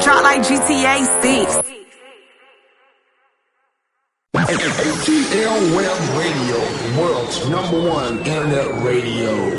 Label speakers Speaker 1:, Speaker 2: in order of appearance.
Speaker 1: drop like GTA 6.
Speaker 2: ATL Web Radio, the world's #1 internet radio.